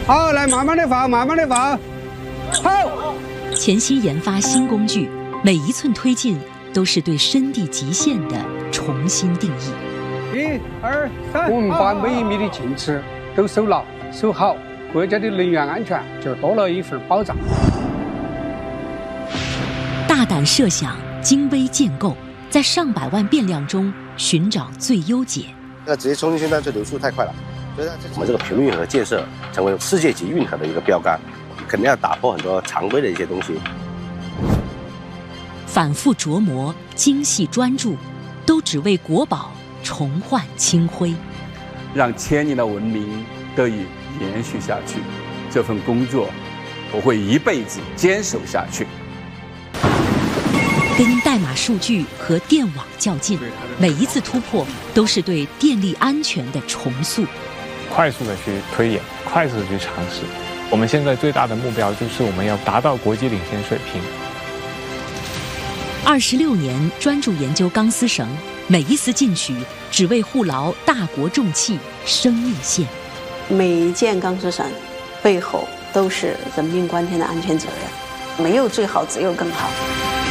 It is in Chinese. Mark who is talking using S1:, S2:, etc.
S1: 好，来慢慢的放，慢慢的放。好。
S2: 潜心研发新工具，每一寸推进都是对深地极限的重新定义。
S1: 1、2、3，我们把每一米的进尺都守牢、守好，国家的能源安全就多了一份保障。
S2: 大胆设想，精微建构，在上百万变量中寻找最优解。
S3: 那直接冲进去，那这流速太快了。所以我们这个频率运河建设成为世界级运河的一个标杆，肯定要打破很多常规的一些东西。
S2: 反复琢磨，精细专注，都只为国宝重焕清辉，
S4: 让千年的文明得以延续下去。这份工作，我会一辈子坚守下去。
S2: 跟代码数据和电网较劲，每一次突破都是对电力安全的重塑。
S5: 快速的去推演，快速的去尝试。我们现在最大的目标就是我们要达到国际领先水平。
S2: 26年专注研究钢丝绳，每一丝进取只为护牢大国重器生命线。
S6: 每一件钢丝绳背后都是人命关天的安全责任，没有最好，只有更好。